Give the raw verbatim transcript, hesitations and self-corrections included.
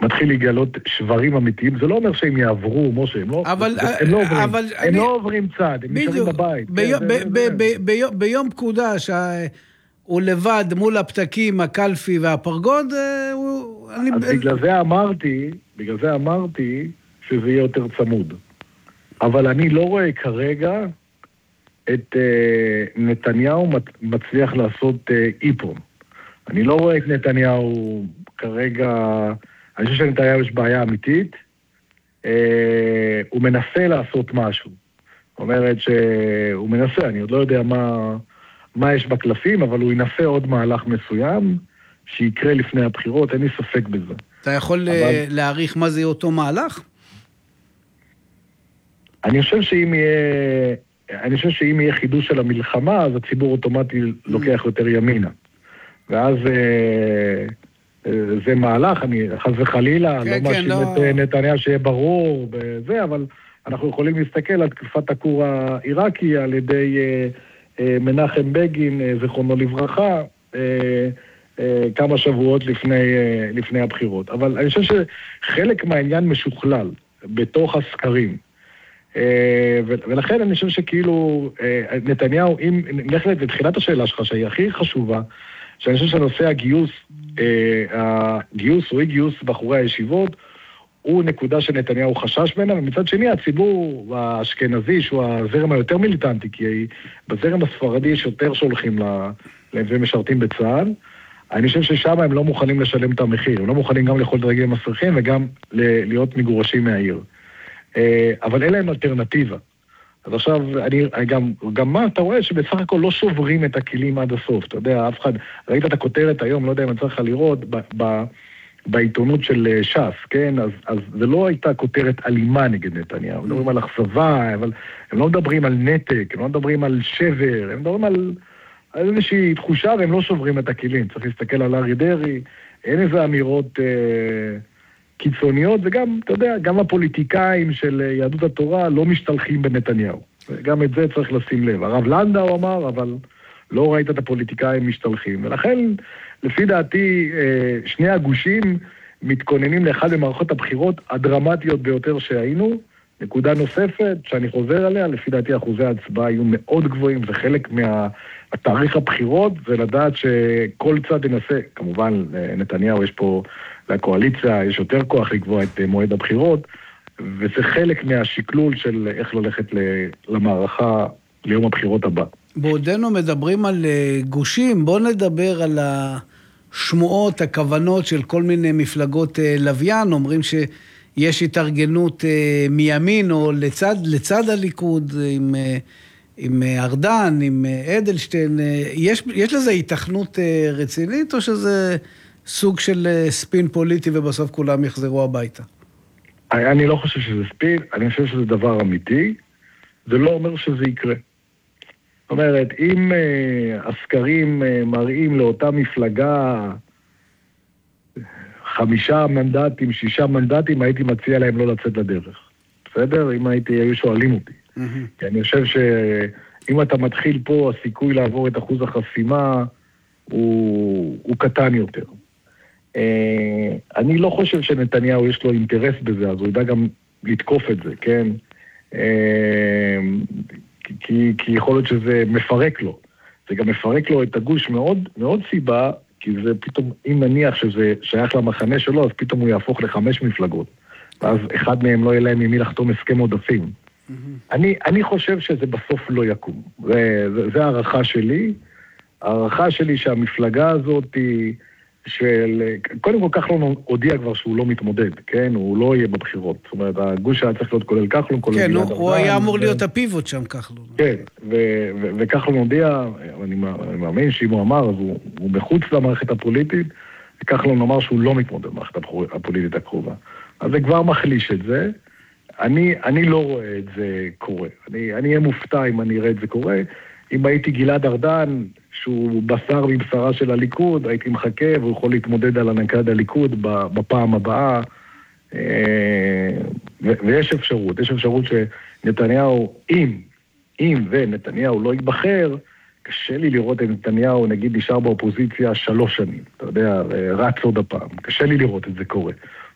מתחיל לגלות שברים אמיתיים, זה לא אומר שהם יעברו, משה, הם לא, אבל, הם לא עוברים, אבל הם אני, לא עוברים צעד, הם נשארים בבית. ביום, כן, ב, ב, ב, ב, ביום, ביום פקודה שהוא לבד מול הפתקים, הקלפי והפרגוד, הוא... אז אני... בגלל זה אמרתי, בגלל זה אמרתי שזה יהיה יותר צמוד. אבל אני לא רואה כרגע את אה, נתניהו מצליח לעשות אה, איפון. אני לא רואה את נתניהו כרגע, אני חושב שנתניהו יש בעיה אמיתית, אה, הוא מנסה לעשות משהו. זאת אומרת שהוא מנסה, אני עוד לא יודע מה, מה יש בקלפים, אבל הוא ינסה עוד מהלך מסוים שיקרה לפני הבחירות, אין לי ספק בזה. אתה יכול אבל... להעריך מה זה אותו מהלך? אני חושב שאם יהיה, אני חושב שאם יהיה חידוש של המלחמה, אז הציבור אוטומטי לוקח יותר ימינה. ואז זה מהלך, אני חס וחלילה, לא מאשים את נתניהו שיהיה ברור בזה, אבל אנחנו יכולים להסתכל על תקופת הכור העיראקי על ידי מנחם בגין, זכרונו לברכה, כמה שבועות לפני, לפני הבחירות. אבל אני חושב שחלק מהעניין משוכלל בתוך הסקרים. ולכן אני חושב שכאילו נתניהו, אם נלך לתחילת השאלה שלך שהיא הכי חשובה, שאני חושב שנושא הגיוס, הגיוס או אי גיוס בחורי הישיבות, הוא נקודה שנתניהו חשש ממנה, ומצד שני הציבור האשכנזי, שהוא הזרם היותר מיליטנטי, כי בזרם הספרדי יש יותר שהולכים ומשרתים בצה"ל, אני חושב ששם הם לא מוכנים לשלם את המחיר, הם לא מוכנים גם לאכול דרגים מסריחים וגם להיות מגורשים מהעיר. אבל אין להם אלטרנטיבה. אז עכשיו, אני, גם, גם מה, אתה רואה שבסך הכל לא שוברים את הכלים עד הסוף, אתה יודע, אף אחד, ראית את הכותרת היום, לא יודע אם אני צריך לראות, ב, ב, בעיתונות של ש"ס, כן? אז, אז זה לא הייתה כותרת אלימה נגד נתניהו, הם מדברים על אכזבה, אבל הם לא מדברים על נתק, הם לא מדברים על שבר, הם מדברים על, על איזושהי תחושה, והם לא שוברים את הכלים, צריך להסתכל על אריה דרעי, אין איזה אמירות... אה, קיצוניות, וגם, אתה יודע, גם הפוליטיקאים של יהדות התורה לא משתלחים בנתניהו. גם את זה צריך לשים לב. הרב לנדאו אמר, אבל לא ראית את הפוליטיקאים משתלחים. ולכן, לפי דעתי, שני הגושים מתכוננים לאחד ממערכות הבחירות הדרמטיות ביותר שהיינו. נקודה נוספת, שאני חוזר עליה, לפי דעתי אחוזי ההצבעה היו מאוד גבוהים, זה חלק מהתאריך הבחירות, זה לדעת שכל צד ינסה, כמובן, נתניהו יש פה... לקואליציה יש יותר כוח לקבוע את מועד הבחירות, וזה חלק מהשקלול של איך ללכת למערכה ליום הבחירות הבא. בעודנו מדברים על גושים, בואו נדבר על השמועות, הכוונות של כל מיני מפלגות לוויין, אומרים שיש התארגנות מימין או לצד, לצד הליכוד עם, עם ארדן, עם אדלשטיין, יש, יש לזה התכנות רצינית או שזה... סוג של ספין פוליטי ובסוף כולם יחזרו הביתה? אני לא חושב שזה ספין, אני חושב שזה דבר אמיתי, זה לא אומר שזה יקרה. זאת אומרת, אם uh, הסקרים uh, מראים לאותה מפלגה חמישה מנדטים, שישה מנדטים, הייתי מציע להם לא לצאת לדרך. בסדר? אם הייתי, היו שואלים אותי. Mm-hmm. כי אני חושב שאם אתה מתחיל פה, הסיכוי לעבור את אחוז החסימה הוא, הוא קטן יותר. אני לא חושב שנתניהו יש לו אינטרס בזה, אז הוא ידע גם לתקוף את זה, כן? כי, כי יכול להיות שזה מפרק לו. זה גם מפרק לו את הגוש מאוד, מאוד סיבה, כי זה פתאום, אם נניח שזה שייך למחנה שלו, אז פתאום הוא יהפוך לחמש מפלגות. ואז אחד מהם לא יהיה להם ממי לחתום הסכם עודפים. Mm-hmm. אני, אני חושב שזה בסוף לא יקום. זה, זה, זה הערכה שלי. הערכה שלי שהמפלגה הזאת היא... של... קודם כל כחלון הודיע כבר שהוא לא מתמודד, כן? הוא לא יהיה בבחירות. זאת אומרת, הגוש היה צריך להיות כולל כחלון, כולל... כן, הוא, הוא היה אמור ו... להיות הפיבוט שם, כחלון. כן, ו- ו- וכחלון הודיע, אני, אני מאמין שאם הוא אמר, אז הוא, הוא מחוץ למערכת הפוליטית, וכחלון אמר שהוא לא מתמודד במערכת הפוליטית הקרובה. אז זה כבר מחליש את זה. אני, אני לא רואה את זה קורה. אני, אני אהיה מופתע אם אני אראה את זה קורה. אם הייתי גלעד ארדן, שהוא בשר מבשרה של הליכוד, הייתי מחכה והוא יכול להתמודד על הנקד הליכוד בפעם הבאה. ויש אפשרות, יש אפשרות שנתניהו, אם, אם ונתניהו לא ייבחר, קשה לי לראות את נתניהו, נגיד, נשאר באופוזיציה שלוש שנים. אתה יודע, רץ עוד הפעם. קשה לי לראות את זה קורה.